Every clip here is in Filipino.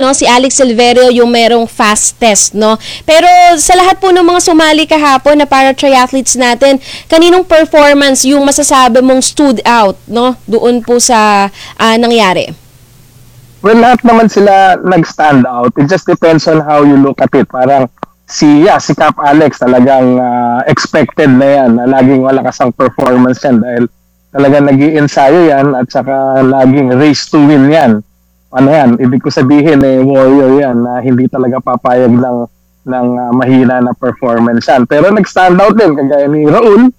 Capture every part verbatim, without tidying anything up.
no, si Alex Silverio yung merong fastest, no. Pero sa lahat po ng mga sumali kahapon na para triathletes natin, kaninong performance yung masasabi mong stood out, no, doon po sa uh, nangyari? Well, lahat naman sila nag-stand out. It just depends on how you look at it. Parang si, yeah, si Cap Alex talagang uh, expected na yan, na laging malakas ang performance yan dahil talagang nag-i-ensayo yan at saka laging race to win yan. Ano yan, ibig ko sabihin eh, warrior yan na hindi talaga papayag ng, ng uh, mahina na performance yan. Pero nag-stand out din, kagaya ni Raul,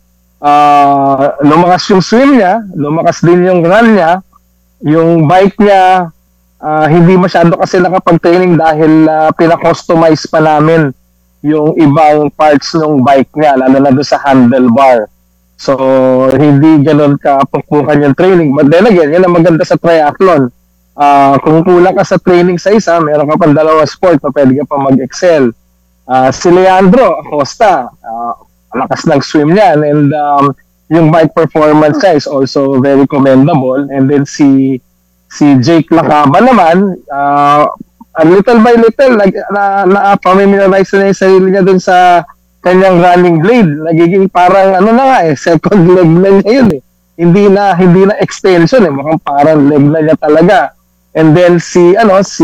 uh, lumakas yung swim niya, lumakas din yung run niya, yung bike niya, uh, hindi masyado kasi nakapag-training dahil uh, pina-customize pa namin yung ibang parts ng bike niya, lalo na doon sa handlebar. So, hindi ganun kapukpukan yung training. But then again, yan ang maganda sa triathlon. Uh, kung kulang ka sa training sa isa, meron ka pang dalawa sport na pwede ka pa mag-excel. Uh, si Leandro Acosta, uh, lakas ng swim niyan. And um, yung bike performance niya is also very commendable. And then si si Jake Lacaba naman, uh, a little by little, nag, na, na, familiarize na yung sarili niya dun sa kanyang running blade. Nagiging parang ano na nga eh, second leg na niya yun eh. Hindi na, hindi na extension eh, mukhang parang leg na niya talaga. And then si, ano, si,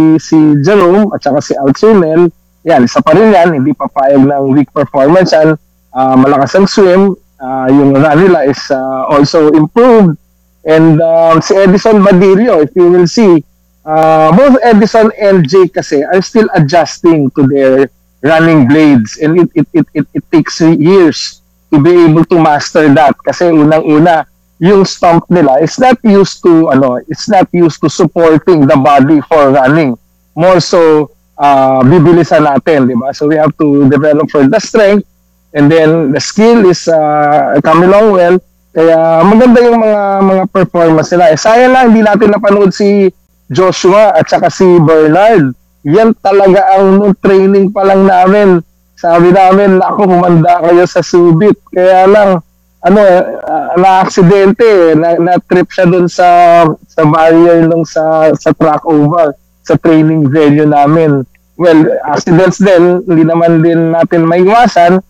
si Jerome at saka si Alcimel, yan, isa pa rin yan, hindi papayag ng weak performance yan, uh, malakas ang swim, uh, yung run nila is uh, also improved. And um, si Edison Badirio, if you will see, uh, both Edison and Jake kasi are still adjusting to their running blades, and it it it it, it takes years to be able to master that kasi unang-una yung stump nila is not used to ano it's not used to supporting the body for running, more so uh, bibilisan natin, di ba? So we have to develop for the strength, and then the skill is uh, coming along well. Kaya maganda yung mga mga performance nila. Eh, sayang lang hindi natin napanood si Joshua at saka si Bernard. Yan talaga ang nung training pa lang namin. Sabi namin, ako, humanda kayo sa Subic. Kaya lang, ano, uh, na-aksidente, na, na-trip siya dun sa sa barrier nung sa, sa track over, sa training venue namin. Well, accidents din, hindi naman din natin maiwasan.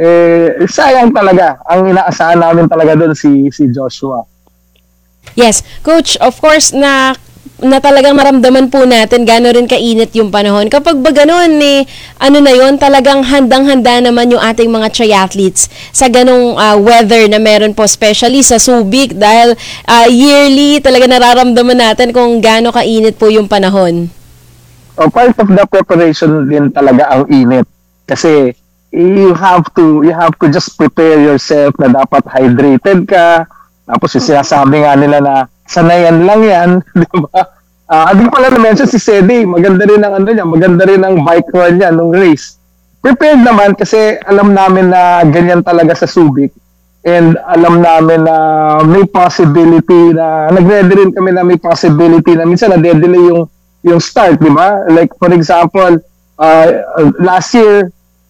Eh, sayang talaga. Ang inaasahan namin talaga dun si, si Joshua. Yes, Coach, of course, na na talagang maramdaman po natin gano'n rin kainit yung panahon. Kapag ba gano'n, eh, ano na yon, talagang handang-handa naman yung ating mga triathletes sa ganong uh, weather na meron po, especially sa Subic, dahil uh, yearly talaga nararamdaman natin kung gano'n kainit po yung panahon. Oh, part of the preparation din talaga ang init. Kasi you have to you have to just prepare yourself na dapat hydrated ka. Tapos yung sinasabi nga nila na sanayan lang yan, di ba? Uh, Ading pala na-mention si Sedi, maganda rin ang ano niya, maganda rin ang bike run niya nung race. Prepared naman kasi alam namin na ganyan talaga sa Subic, and alam namin na may possibility na, nag-ready rin kami na may possibility na minsan na-delay yung, yung start, di ba? Like for example, uh, last year,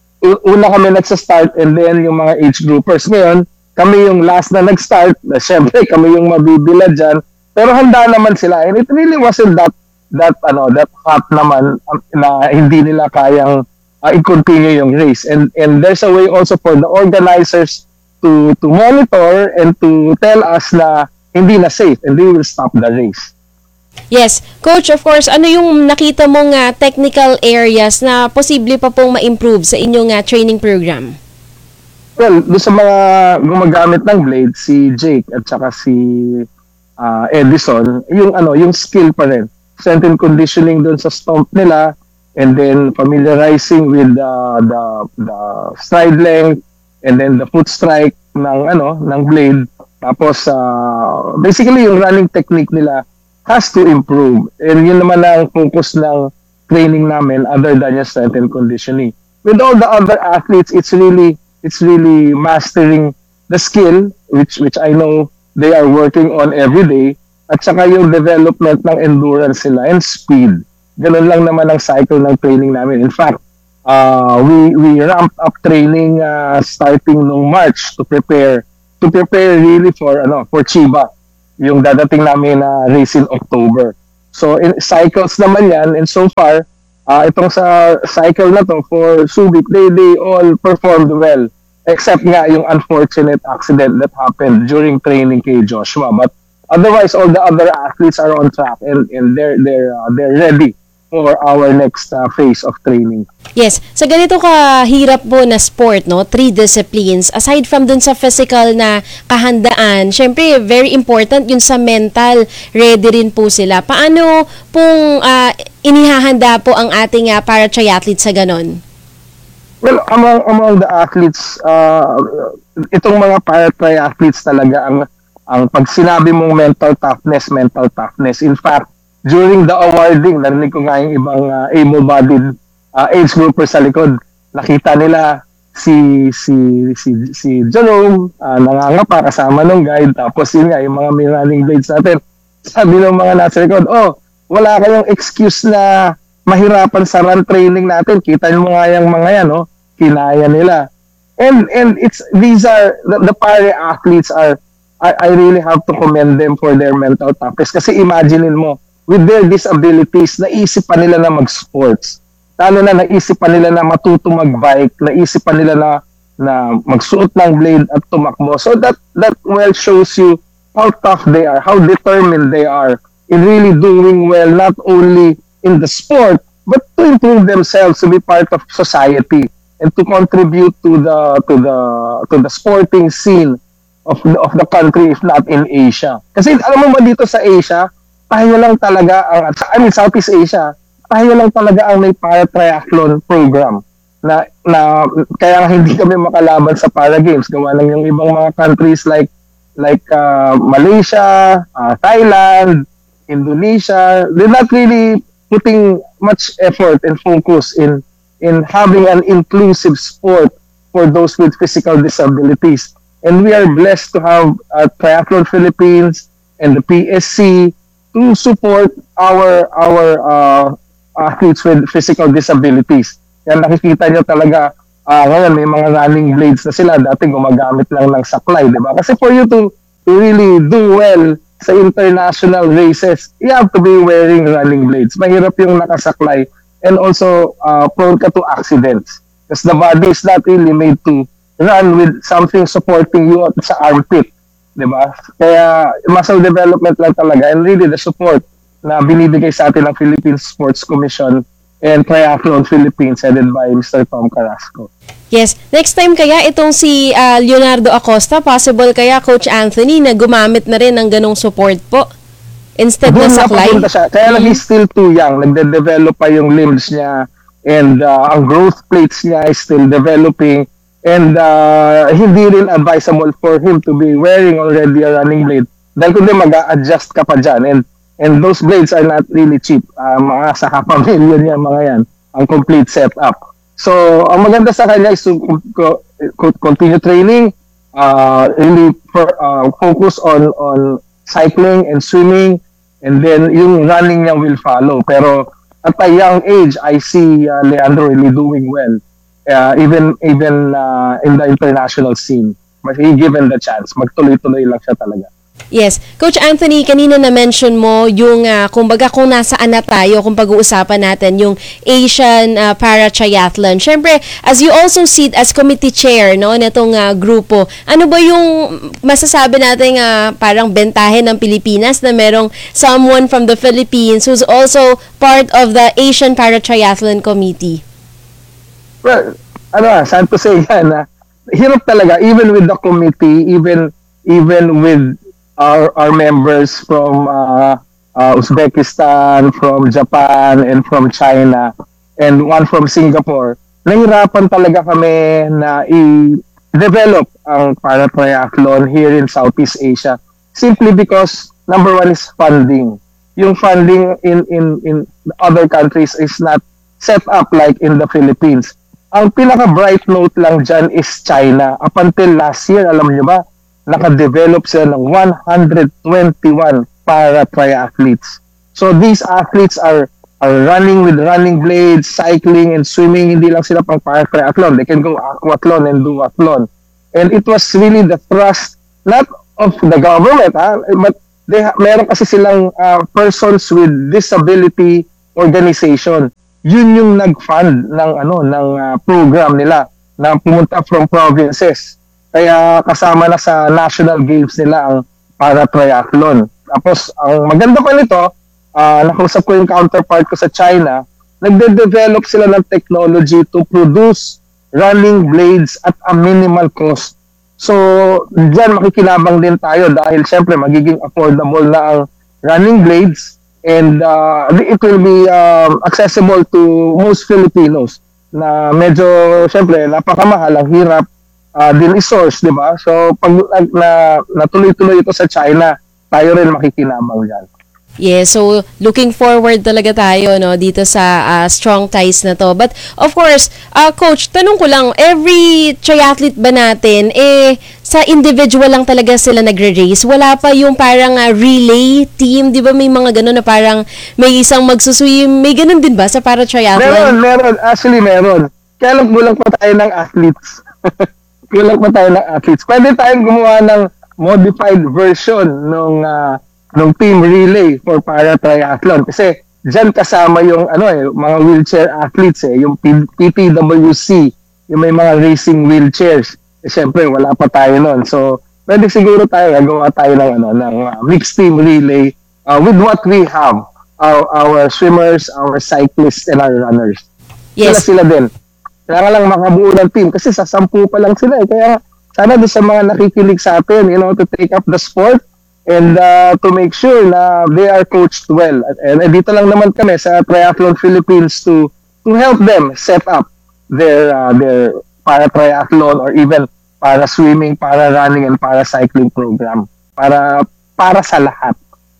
una kami nagsa-start and then yung mga age groupers. Ngayon, kami yung last na nag-start, na syempre kami yung mabibila dyan, pero handa naman sila, and it really wasn't that that ano that hot naman um, na hindi nila kayang uh, i-continue yung race, and and there's a way also for the organizers to to monitor and to tell us na hindi na safe and they will stop the race. Yes, Coach, of course, ano yung nakita mong uh, technical areas na posible pa pong ma-improve sa inyong uh, training program? Well, doon sa mga gumagamit ng blade, si Jake at saka si uh, Edison, yung ano, yung skill pa rin. Strength and conditioning doon sa stomp nila, and then familiarizing with the the the stride length, and then the foot strike ng ano, ng blade. Tapos uh, basically yung running technique nila has to improve. And yun naman ang focus ng training namin other than yung strength and conditioning. With all the other athletes, it's really it's really mastering the skill, which which I know they are working on every day, at saka yung development ng endurance nila and speed. Ganun lang naman ang cycle ng training namin. In fact, uh, we we ramped up training uh, starting nung March to prepare to prepare really for ano for Chiba, yung dadating namin na uh, race in October. So in cycles naman yan, and so far, uh, itong sa cycle na to for Subic, they, they all performed well. Except nga yung unfortunate accident that happened during training kay Joshua. But otherwise, all the other athletes are on track and, and they're, they're, uh, they're ready for our next uh, phase of training. Yes, sa ganito kahirap po na sport, no, three disciplines, aside from dun sa physical na kahandaan, syempre very important yun sa mental, ready rin po sila. Paano pong uh, inihahanda po ang ating uh, para-triathletes sa ganon? Well, among among the athletes, uh, itong mga para-triathletes talaga ang ang pag sinabi mong mental toughness, mental toughness. In fact, during the awarding, narinig ko nga yung ibang uh, able-bodied uh, age groupers sa likod. Nakita nila si si si si Jerome uh, nangangapa kasama ng guide, tapos yun nga yung mga may running blades natin. Sabi ng mga nasa likod, oh, wala kayong excuse na mahirapan sa run training natin. Kita niyo mga yung mga yan, no? Kinaya nila. And and it's these are the, the para athletes are I, I really have to commend them for their mental toughness kasi imaginein mo with their disabilities naisip pa nila na mag-sports. Lalo na naisip pa nila na matuto mag-bike, naisip pa nila na na magsuot ng blade at tumakbo. So that that well shows you how tough they are, how determined they are in really doing well not only in the sport but to improve themselves, to be part of society and to contribute to the to the to the sporting scene of the, of the country, if not in Asia. Kasi alam mo ba dito sa Asia, tayo lang talaga ang I mean Southeast Asia, tayo lang talaga ang may para triathlon program na na kaya hindi kami makalaban sa para games. Gawa lang yung ibang mga countries like like uh, Malaysia, uh, Thailand, Indonesia, they're not really putting much effort and focus in in having an inclusive sport for those with physical disabilities. And we are blessed to have uh, Triathlon Philippines and the P S C to support our our uh, athletes with physical disabilities. Yan, nakikita nyo talaga, uh, ngayon may mga running blades na sila, dati gumagamit lang ng saklay, di ba? Kasi for you to, to really do well sa international races, you have to be wearing running blades. Mahirap yung nakasaklay and also uh, prone ka to accidents. Because the body is not really made to run with something supporting you at sa armpit, di ba? Kaya muscle development lang talaga and really the support na binibigay sa atin ng Philippine Sports Commission and Triathlon Philippines headed by Mister Tom Carrasco. Yes. Next time kaya itong si uh, Leonardo Acosta, possible kaya Coach Anthony na gumamit na rin ng ganong support po instead Doon na saklay? Siya. Kaya lang Mm-hmm. he's still too young. Nagde-develop pa yung limbs niya and uh, ang growth plates niya is still developing. And uh, hindi rin advisable for him to be wearing already a running blade. Dahil kundi mag-a-adjust ka pa dyan. And, and those blades are not really cheap. Uh, mga sa half a million yan, mga yan. Ang complete setup. So, ang maganda sa kanya is to co- co- continue training. Uh, really for, uh, focus on, on cycling and swimming. And then yung running niya will follow. Pero at a young age, I see uh, Leandro really doing well. Uh, even even uh, in the international scene. But he given the chance, magtuloy-tuloy lang siya talaga. Yes. Coach Anthony, kanina na-mention mo yung, uh, kumbaga kung nasaan na tayo, kung pag-uusapan natin, yung Asian uh, Para-Triathlon. Siyempre, as you also sit as committee chair, no, nitong uh, grupo, ano ba yung masasabi natin uh, parang bentahe ng Pilipinas na merong someone from the Philippines who's also part of the Asian Para-Triathlon Committee? Well, ano, saan to say yan, na hirap talaga, even with the committee, even even with our our members from uh, uh, Uzbekistan, from Japan, and from China, and one from Singapore, nahirapan talaga kami na i-develop ang para-triathlon here in Southeast Asia. Simply because, number one is funding. Yung funding in, in, in other countries is not set up like in the Philippines. Ang pinaka-bright note lang dyan is China. Up until last year, alam nyo ba, naka-develop sila ng one hundred twenty-one para-triathletes. So these athletes are are running with running blades, cycling and swimming. Hindi lang sila pang para-triathlon. They can go aquathlon and duathlon. And it was really the thrust, not of the government, ha, but they ha- meron kasi silang uh, persons with disability organization. Yun yung nag-fund ng ano ng uh, program nila na pumunta from provinces. Kaya kasama na sa national games nila ang para triathlon. Tapos ang maganda pa nito, uh, nakausap ko yung counterpart ko sa China, nagde-develop sila ng technology to produce running blades at a minimal cost. So, diyan makikinabang din tayo dahil syempre magiging affordable na ang running blades and uh, it will be um, accessible to most Filipinos na medyo syempre napakamahal, ang hirap uh, din i-source, di ba? So, pag na, natuloy-tuloy ito sa China, tayo rin makikinabang diyan. Yes, so looking forward talaga tayo no dito sa uh, strong ties na to. But of course, uh, coach, tanong ko lang, every triathlete ba natin eh sa individual lang talaga sila nagre-race? Wala pa yung parang uh, relay team, 'di ba? May mga ganun na parang may isang magsuswim, may ganun din ba sa para triathlon? Meron, meron, actually meron. Kaya lang kulang pa tayo ng athletes. Kulang pa tayo ng athletes. Pwede tayong gumawa ng modified version nung uh, nung team relay for para triathlon kasi diyan kasama yung ano eh mga wheelchair athletes eh yung P- PTWC, yung may mga racing wheelchairs. Eh syempre wala pa tayo noon. So pwede siguro tayo gagawa tayo ng ano ng uh, mixed team relay uh, with what we have. Our, our swimmers, our cyclists and our runners. Yes. Sila sila din. Kaya lang makabuo ng team kasi sa sampu pa lang sila eh. Kaya sana doon sa mga nakikinig sa atin, you know, to take up the sport and uh, to make sure na they are coached well. And, and dito lang naman kami sa Triathlon Philippines to to help them set up their uh, their para triathlon or even para swimming, para running and para cycling program. Para para sa lahat.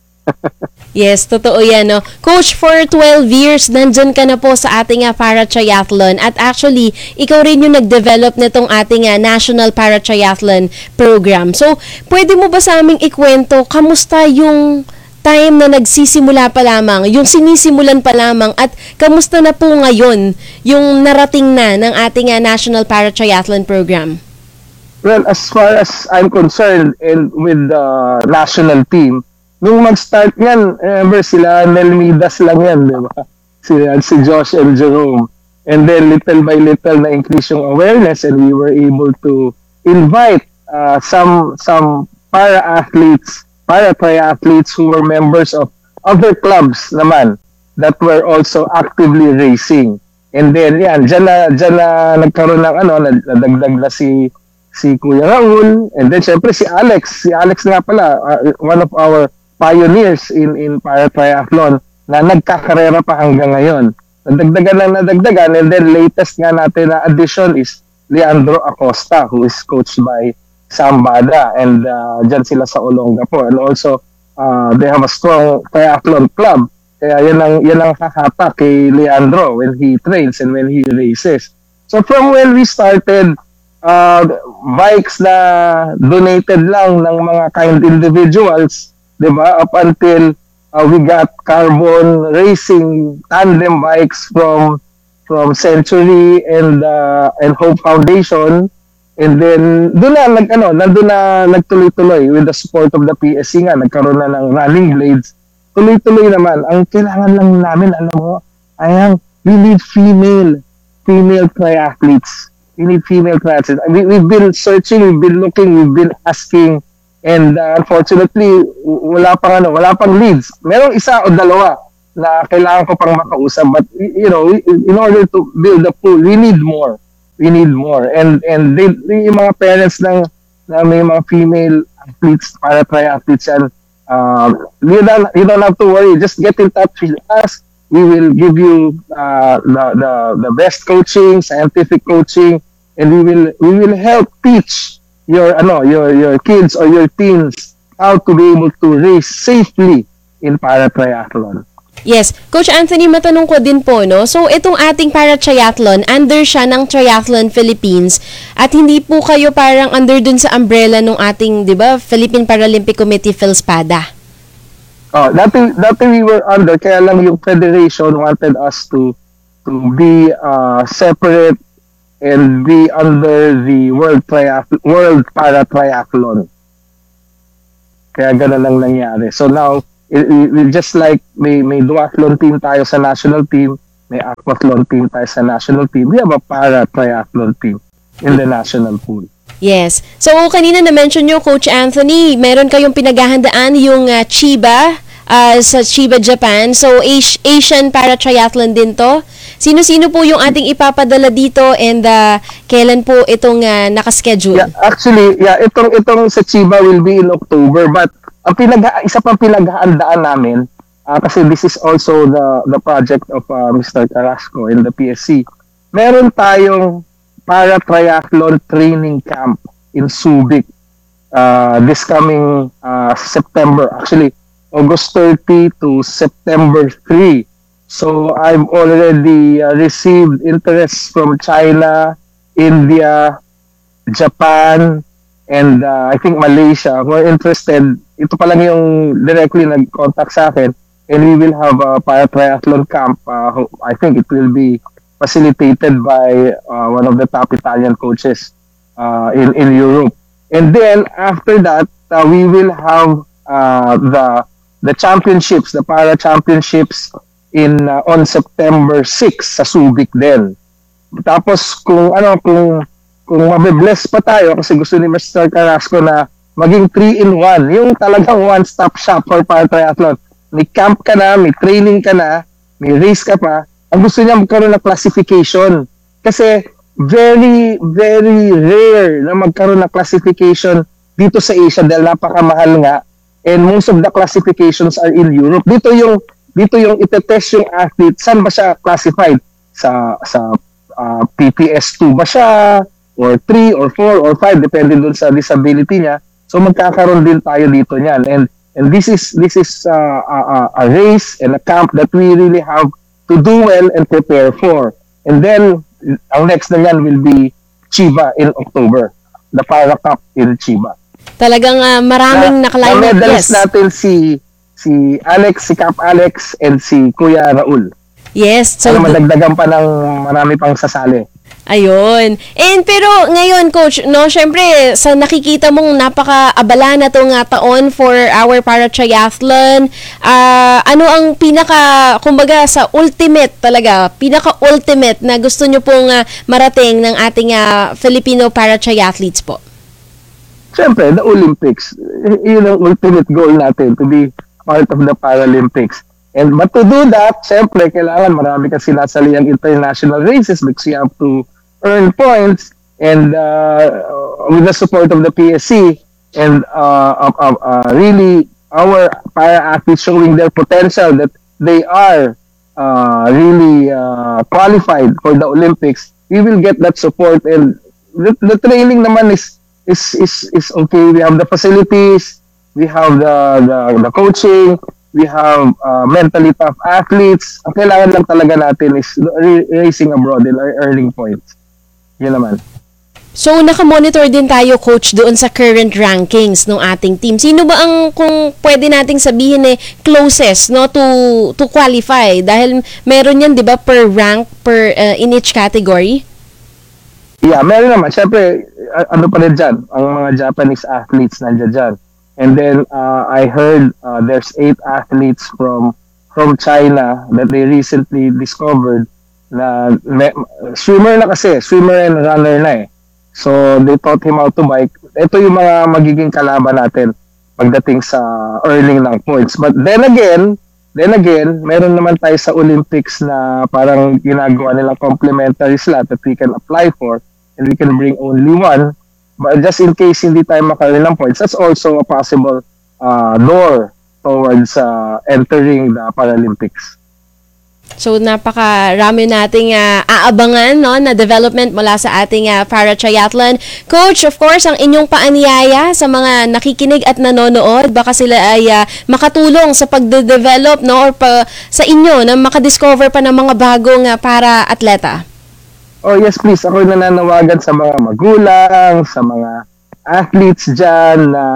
Yes, totoo yan, no? Coach, for twelve years, nandyan ka na po sa ating uh, para-triathlon at actually, ikaw rin yung nag-develop nitong ating uh, National Para-Triathlon Program. So, pwede mo ba sa aming ikwento, kamusta yung time na nagsisimula pa lamang, yung sinisimulan pa lamang at kamusta na po ngayon yung narating na ng ating uh, National Para-Triathlon Program? Well, as far as I'm concerned and with the national team, nung mag-start yan, remember sila Nelmidas lang yan, di ba? Si, si Josh and Jerome. And then little by little na-increase yung awareness and we were able to invite uh, some some para-athletes, para-triathletes who were members of other clubs naman that were also actively racing. And then yan, dyan na, dyan na nagkaroon ng ano, nadagdag na si si Kuya Raul, and then syempre si Alex. Si Alex nga pala, uh, one of our pioneers in in para triathlon na nagkakarera pa hanggang ngayon. Nadagdagan lang nadagdagan and then latest nga natin na addition is Leandro Acosta who is coached by Sam Bada and uh, dyan sila sa Olongapo and also uh, they have a strong triathlon club. Kaya yan ang, yan ang hahatak kay Leandro when he trains and when he races. So from when we started uh, bikes na donated lang ng mga kind individuals, diba? Up until uh, we got carbon racing tandem bikes from from Century and uh, and Hope Foundation, and then doon na nag ano, nandoon na nagtuloy-tuloy with the support of the P S C nga nagkaroon na ng running blades. Tuloy-tuloy naman. Ang kailangan lang namin, alam mo, ay we need female female triathletes. We need female triathletes. We, we've been searching, we've been looking, we've been asking. And uh, unfortunately, wala pang ano, wala pang leads. Merong isa o dalawa na kailangan ko pang makausap. But you know, in order to build a pool, we need more. We need more. And and they, yung mga parents ng na may mga female athletes para triathletes yan, uh, you don't you don't have to worry. Just get in touch with us. We will give you uh, the the the best coaching, scientific coaching, and we will we will help teach your ano your your kids or your teens how to be able to race safely in para triathlon. Yes, Coach Anthony, matanong ko din po, no? So, itong ating para-triathlon, under siya ng Triathlon Philippines at hindi po kayo parang under dun sa umbrella ng ating, di ba, Philippine Paralympic Committee, PhilSPADA. Oh, dati, dati we were under, kaya lang yung federation wanted us to to be uh, separate and be under the World Triathlon, World Para Triathlon. Kaya gano'n lang nangyari. So now, it, it, just like may, may duathlon team tayo sa national team, may aquathlon team tayo sa national team, we have a para-triathlon team in the national pool. Yes. So, kanina na-mention nyo, Coach Anthony, meron kayong pinaghahandaan yung uh, Chiba uh, sa Chiba, Japan. So, As- Asian Para-Triathlon din to. Sino-sino po yung ating ipapadala dito and uh, kailan po itong uh, nakaschedule? Yeah, actually, yeah, itong itong sa Chiba will be in October, but ang pinag isa pang pinaghahandaan namin uh, kasi this is also the the project of uh, Mister Carrasco in the P S C. Meron tayong para triathlon training camp in Subic uh, this coming uh, September, actually August thirty to September three. So I've already uh, received interest from China, India, Japan, and uh, I think Malaysia who are interested. Ito pa lang yung directly nag-contact sa akin, and we will have a para triathlon camp. Uh, I think it will be facilitated by uh, one of the top Italian coaches uh, in in Europe. And then after that, uh, we will have uh, the the championships, the para championships in uh, on September sixth sa Subic din. Tapos kung ano kung kung mabe-bless pa tayo kasi gusto ni Mister Carrasco na maging three in one, yung talagang one-stop shop for para triathlon. May camp ka na, may training ka na, may race ka pa. Ang gusto niya magkaroon ng classification. Kasi very, very rare na magkaroon ng classification dito sa Asia dahil napakamahal nga. And most of the classifications are in Europe. Dito yung dito yung itetest yung athlete. Saan ba siya classified? Sa sa uh, P P S two ba siya? Or three, or four, or five, depende dun sa disability niya. So magkakaroon din tayo dito niyan. And and this is this is uh, a, a race and a camp that we really have to do well and prepare for. And then, ang next na yan will be Chiba in October. The Para Cup in Chiba. Talagang uh, maraming na, nakaline up. Na-medalist Yes. natin si si Alex, si Cap Alex, and si Kuya Raul. Yes. So, So, madagdagan pa ng marami pang sasali. ayun. And pero ngayon, Coach, no, syempre, sa nakikita mong napaka-abala na itong uh, taon for our para-triathlon, uh, ano ang pinaka, kumbaga, sa ultimate talaga, pinaka-ultimate na gusto nyo pong uh, marating ng ating uh, Filipino para-triathletes po? Siyempre, the Olympics. Y- Yun ang ultimate goal natin, to be part of the Paralympics. And but to do that, siyempre, kailangan marami kasi nasaliyang international races because you have to earn points and uh, with the support of the P S C and uh, uh, uh, uh, really our para-athletes showing their potential that they are uh, really uh, qualified for the Olympics, we will get that support and the, the training naman is is is is okay. We have the facilities, we have the the, the coaching, we have uh, mentally tough athletes. Ang kailangan lang talaga natin is r- racing abroad and earning points. Yun naman. So, nakamonitor din tayo, Coach, doon sa current rankings ng ating team. Sino ba ang, kung pwede nating sabihin, eh, closest, no, to to qualify? Dahil meron yan, di ba, per rank, per uh, in each category? Yeah, meron naman. Siyempre, a- ano pa rin dyan? Ang mga Japanese athletes nandiyan dyan. And then, uh, I heard uh, there's eight athletes from from China that they recently discovered na me, swimmer na kasi, swimmer and runner na eh. So, they taught him how to bike. Ito yung mga magiging kalaban natin pagdating sa earning ng points. But then again, then again, meron naman tayo sa Olympics na parang ginagawa nilang complimentary slot that we can apply for and we can bring only one. But just in case hindi tayo makaroon ng points, that's also a possible uh, door towards uh, entering the Paralympics. So, napakarami nating uh, aabangan, no, na development mula sa ating uh, para-triathlon. Coach, of course, ang inyong paanyaya sa mga nakikinig at nanonood, baka sila ay uh, makatulong sa pagde-develop, no, or pa, sa inyo na makadiscover pa ng mga bagong uh, para-atleta. Oh yes, please. Ako nananawagan sa mga magulang, sa mga athletes dyan na,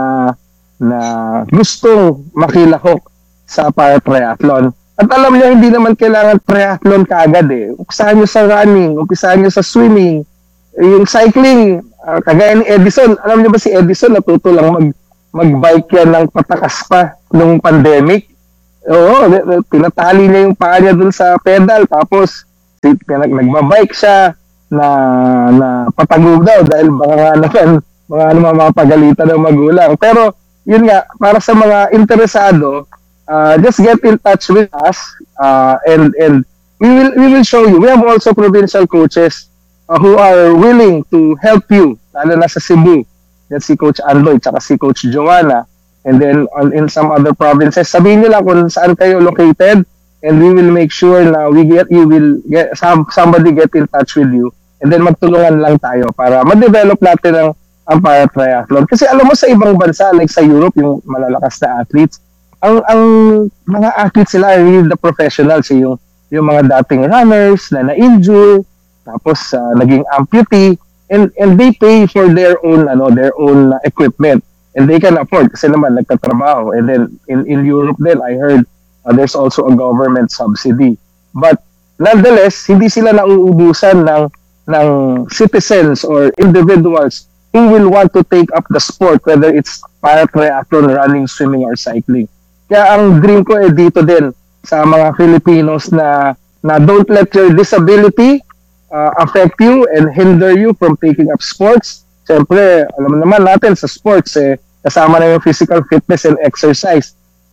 na gustong makilahok sa para-triathlon. At alam niyo, hindi naman kailangan triathlon kaagad eh. Umpisahan niyo sa running, umpisahan niyo sa swimming, yung cycling, uh, kagaya ni Edison. Alam niyo ba si Edison natuto lang mag mag-bike yan ng patakas pa nung pandemic. Oo, tinatali niya yung paa niya dun sa pedal, tapos pinag nagbabike siya na na patagog daw dahil baka nga naman mga ano mapagalitan ng magulang. Pero yun nga, para sa mga interesado, uh, just get in touch with us uh, and and we will we will show you. We have also provincial coaches uh, who are willing to help you, lalo na sa Cebu. That's si Coach Andoy, tsaka si Coach Joanna. And then on, in some other provinces, sabihin nyo lang kung saan kayo located, and we will make sure na we get, you will get, some, somebody get in touch with you, and then magtulungan lang tayo para ma-develop natin ang, ang para-triathlon. Kasi alam mo sa ibang bansa, like sa Europe, yung malalakas na athletes, ang ang mga athletes sila are really the professionals, yung, yung mga dating runners na na-injure, tapos uh, naging amputee, and and they pay for their own ano their own uh, equipment, and they can afford kasi naman nagtatrabaho. And then in in Europe then I heard uh, there's also a government subsidy, but nonetheless hindi sila nauubusan ng ng citizens or individuals who will want to take up the sport, whether it's para triathlon, running, swimming, or cycling. Kaya ang dream ko eh dito din sa mga Filipinos na na don't let your disability Uh, affect you and hinder you from taking up sports. Siyempre, alam naman natin sa sports, eh, kasama na yung physical fitness and exercise.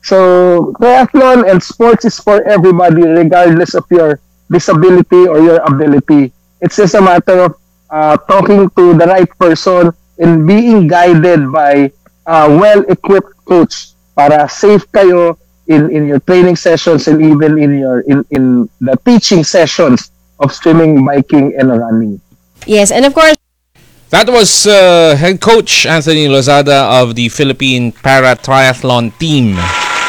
So, triathlon and sports is for everybody regardless of your disability or your ability. It's just a matter of uh, talking to the right person and being guided by a well-equipped coach para safe kayo in, in your training sessions and even in your in, in the teaching sessions of swimming, biking, and running. Yes, and of course, that was uh, head coach Anthony Lozada of the Philippine Para Triathlon team.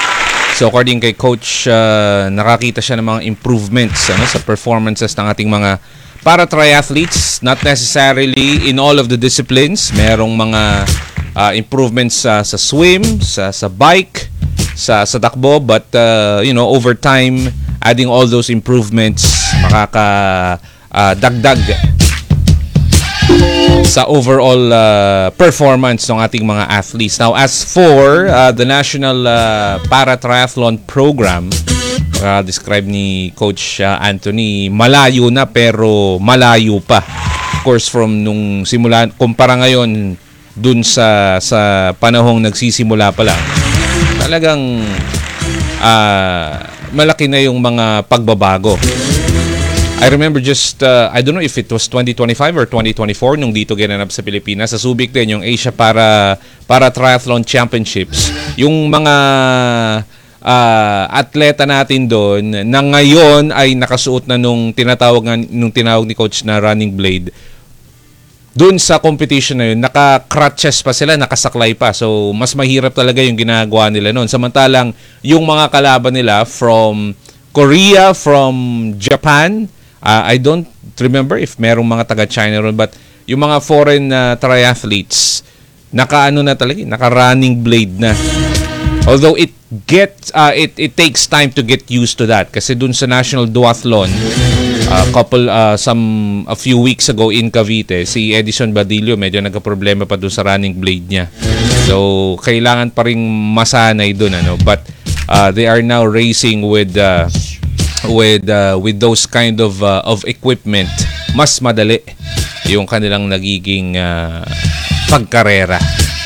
So according kay coach, uh, nakakita siya ng mga improvements ano, sa performances ng ating mga para triathletes, not necessarily in all of the disciplines. Merong mga uh, improvements uh, sa swim, sa sa bike, sa sa takbo, but uh, you know, over time, adding all those improvements, makaka uh, dagdag sa overall uh, performance ng ating mga athletes. Now, as for uh, the National uh, Para Triathlon Program, uh, describe ni Coach uh, Anthony, malayo na pero malayo pa. Of course, from nung simula, kumpara ngayon dun sa sa panahong nagsisimula pa lang, talagang uh, malaki na yung mga pagbabago. I remember just, uh, I don't know if it was twenty twenty-five or twenty twenty-four nung dito ginanap sa Pilipinas. Sa Subic din, yung Asia para, para Triathlon Championships. Yung mga uh, atleta natin doon na ngayon ay nakasuot na nung tinatawag, nung tinawag ni Coach na running blade. Doon sa competition na yun, naka-crutches pa sila, nakasaklay pa. So, mas mahirap talaga yung ginagawa nila noon. Samantalang, yung mga kalaban nila from Korea, from Japan, uh, I don't remember if merong mga taga-China ron, but yung mga foreign uh, triathletes, naka-ano na talaga, naka-running blade na. Although it get uh, it it takes time to get used to that kasi dun sa National Duathlon, a uh, couple uh, some a few weeks ago in Cavite, si Edison Badillo medyo nagka-problema pa dun sa running blade niya. So kailangan pa ring masanay dun ano, but uh, they are now racing with uh, with uh, with those kind of uh, of equipment. Mas madali yung kanilang nagiging uh, pagkarera.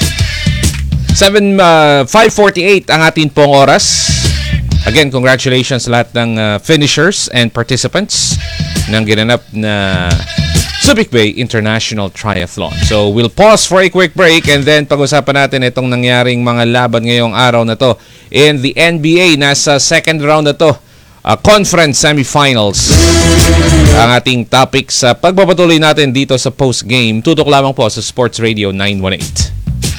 seven uh, five forty-eight ang atin pong oras. Again, congratulations sa lahat ng uh, finishers and participants ng ginanap na Subic Bay International Triathlon. So, we'll pause for a quick break and then pag-usapan natin itong nangyaring mga laban ngayong araw na to. In the N B A, nasa second round na to, uh, conference semifinals. Ang ating topic sa pagpapatuloy natin dito sa post-game. Tutok lamang po sa Sports Radio nine one eight.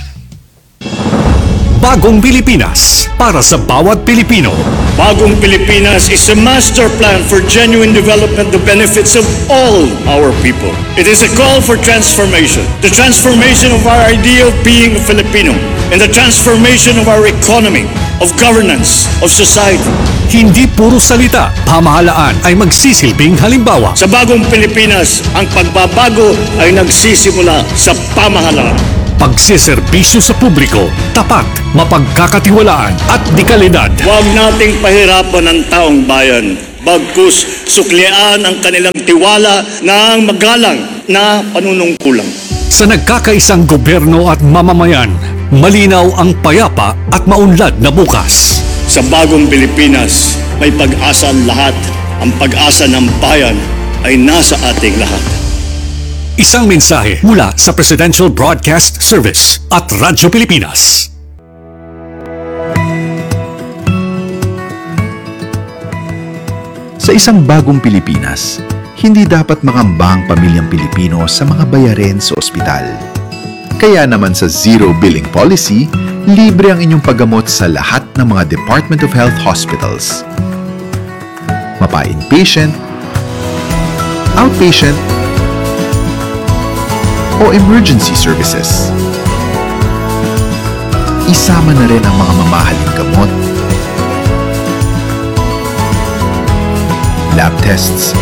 Bagong Pilipinas para sa bawat Pilipino. Bagong Pilipinas is a master plan for genuine development that benefits of all our people. It is a call for transformation. The transformation of our idea of being a Filipino and the transformation of our economy, of governance, of society. Hindi puro salita, pamahalaan ay magsisilbing halimbawa. Sa Bagong Pilipinas, ang pagbabago ay nagsisimula sa pamahalaan. pagseserbisyo sa publiko, tapat, mapagkakatiwalaan at dekalidad. Huwag nating pahirapan ang taong bayan. Bagkus suklian ang kanilang tiwala ng magalang na panunungkulan. Sa nagkakaisang gobyerno at mamamayan, malinaw ang payapa at maunlad na bukas. Sa bagong Pilipinas, may pag-asa ang lahat. Ang pag-asa ng bayan ay nasa ating lahat. Isang mensahe mula sa Presidential Broadcast Service at Radyo Pilipinas. Sa isang bagong Pilipinas, hindi dapat mangamba ang pamilyang Pilipino sa mga bayarin sa ospital. Kaya naman sa Zero Billing Policy, libre ang inyong paggamot sa lahat ng mga Department of Health hospitals. Mapa-inpatient, outpatient, o emergency services. Isama na rin ang mga mamahaling gamot, lab tests,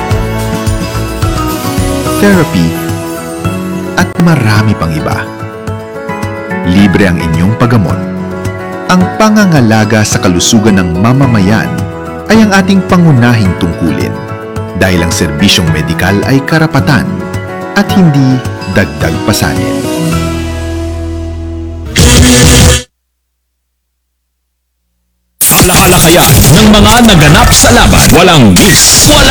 therapy, at marami pang iba. Libre ang inyong paggamot. Ang pangangalaga sa kalusugan ng mamamayan ay ang ating pangunahing tungkulin dahil ang serbisyong medikal ay karapatan at hindi dagdag pasanin. Talakayan ng mga naganap sa laban. Walang miss, walang